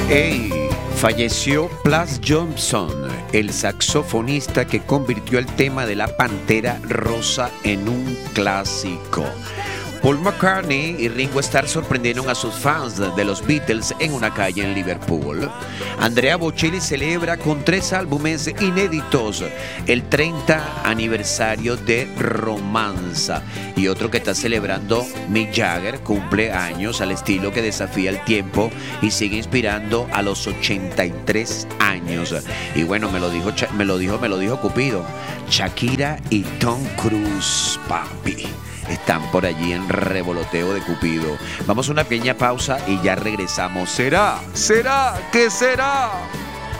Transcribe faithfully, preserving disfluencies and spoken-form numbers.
Hey, falleció Plas Johnson, el saxofonista que convirtió el tema de la Pantera Rosa en un clásico. Paul McCartney y Ringo Starr sorprendieron a sus fans de los Beatles en una calle en Liverpool. Andrea Bocelli celebra con tres álbumes inéditos el treinta aniversario de Romanza. Y otro que está celebrando, Mick Jagger, cumple años al estilo que desafía el tiempo y sigue inspirando a los ochenta y tres años. Y bueno, me lo dijo, me lo dijo, me lo dijo Cupido. Shakira y Tom Cruise, papi, están por allí en revoloteo de Cupido. Vamos a una pequeña pausa y ya regresamos. ¿Será? ¿Será? ¿Qué será?